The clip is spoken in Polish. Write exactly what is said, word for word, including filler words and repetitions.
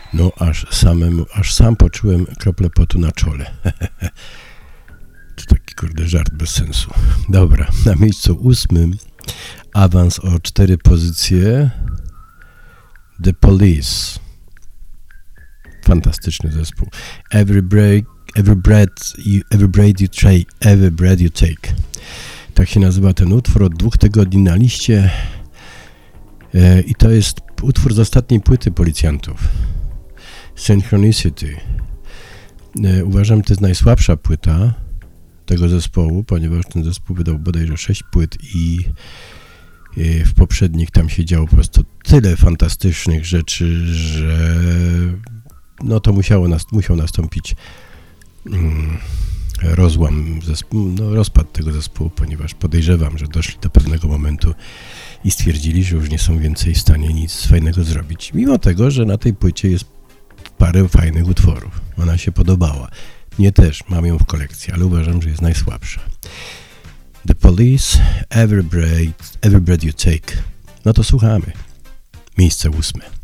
No aż samemu, aż sam poczułem kroplę potu na czole. To taki kurde żart bez sensu. Dobra, na miejscu ósmym awans o cztery pozycje. The Police. Fantastyczny zespół. Every break, every breath you, every breath you take, every breath you take. Tak się nazywa ten utwór, od dwóch tygodni na liście. E, I to jest utwór z ostatniej płyty Policjantów. Synchronicity. E, uważam, że to jest najsłabsza płyta tego zespołu, ponieważ ten zespół wydał bodajże sześć płyt i e, w poprzednich tam się działo po prostu tyle fantastycznych rzeczy, że no to musiało nas, musiał nastąpić mm, rozłam, zespołu, no rozpad tego zespołu, ponieważ podejrzewam, że doszli do pewnego momentu i stwierdzili, że już nie są więcej w stanie nic fajnego zrobić. Mimo tego, że na tej płycie jest parę fajnych utworów. Ona się podobała. Mnie też, mam ją w kolekcji, ale uważam, że jest najsłabsza. The Police, Every Breath, Every Breath You Take. No to słuchamy. Miejsce ósme.